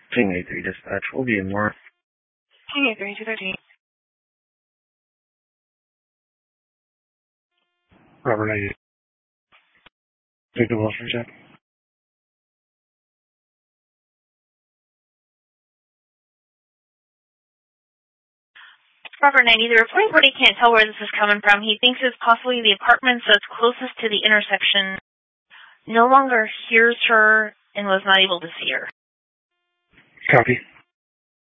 Ping 83 dispatch, we'll be in more. Ping 83, 213. Robert 90. Victor Wilson check. Robert 90, the reporting party can't tell where this is coming from. He thinks it's possibly the apartment that's closest to the intersection. No longer hears her and was not able to see her. Copy.